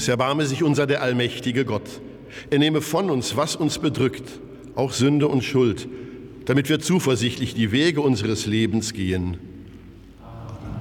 Es erbarme sich unser der allmächtige Gott. Er nehme von uns, was uns bedrückt, auch Sünde und Schuld, damit wir zuversichtlich die Wege unseres Lebens gehen.